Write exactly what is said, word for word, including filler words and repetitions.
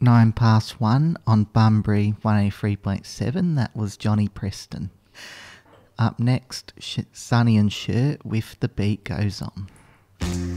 nine past one on Bunbury one eighty-three point seven. That was Johnny Preston. Up next, Sh- Sonny and Cher with The Beat Goes On.